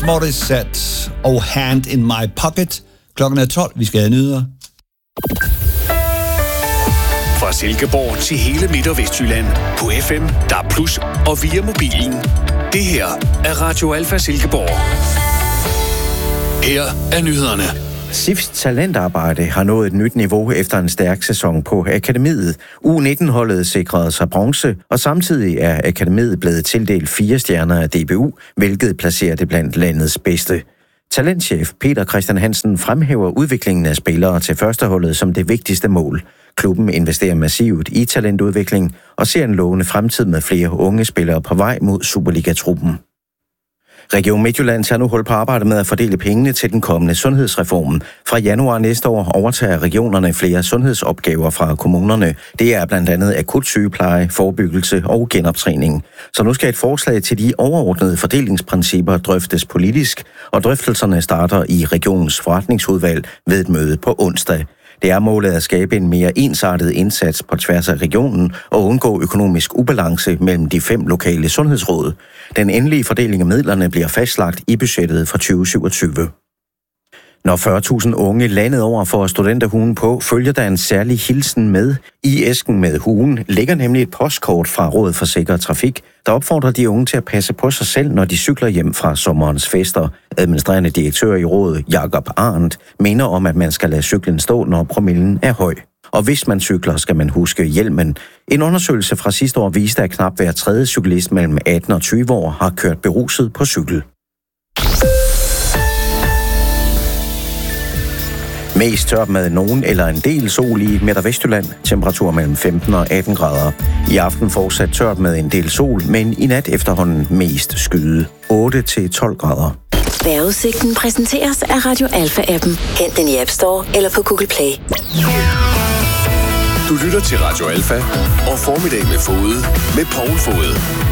Alanis Morissette og Hand in My Pocket. Klokken er 12. Vi skal have nyheder. Fra Silkeborg til hele Midt- og Vestjylland. På FM, DAB+, og via mobilen. Det her er Radio Alfa Silkeborg. Her er nyhederne. SIFs talentarbejde har nået et nyt niveau efter en stærk sæson på akademiet. U19-holdet sikrede sig bronze, og samtidig er akademiet blevet tildelt 4 stjerner af DBU, hvilket placerer det blandt landets bedste. Talentchef Peter Christian Hansen fremhæver udviklingen af spillere til førsteholdet som det vigtigste mål. Klubben investerer massivt i talentudvikling og ser en lovende fremtid med flere unge spillere på vej mod Superliga-truppen. Region Midtjylland tager nu hul på arbejdet med at fordele pengene til den kommende sundhedsreform. Fra januar næste år overtager regionerne flere sundhedsopgaver fra kommunerne. Det er blandt andet akut sygepleje, forebyggelse og genoptræning. Så nu skal et forslag til de overordnede fordelingsprincipper drøftes politisk, og drøftelserne starter i regionens forretningsudvalg ved et møde på onsdag. Det er målet at skabe en mere ensartet indsats på tværs af regionen og undgå økonomisk ubalance mellem de 5 lokale sundhedsråd. Den endelige fordeling af midlerne bliver fastlagt i budgettet for 2027. Når 40.000 unge landet over får studenterhuen på, følger der en særlig hilsen med. I æsken med huen ligger nemlig et postkort fra Rådet for Sikker Trafik, der opfordrer de unge til at passe på sig selv, når de cykler hjem fra sommerens fester. Administrerende direktør i rådet, Jakob Arndt, mener om, at man skal lade cyklen stå, når promillen er høj. Og hvis man cykler, skal man huske hjelmen. En undersøgelse fra sidste år viste, at knap hver tredje cyklist mellem 18 og 20 år har kørt beruset på cykel. Mest tørt med nogen eller en del sol i Midt- og Vestjylland. Temperatur mellem 15 og 18 grader. I aften fortsat tørt med en del sol, men i nat efterhånden mest skyde. 8-12 grader. Vejrudsigten præsenteres af Radio Alfa-appen. Hent den i App Store eller på Google Play. Du lytter til Radio Alfa og Formiddag med Fode med Poul Fode.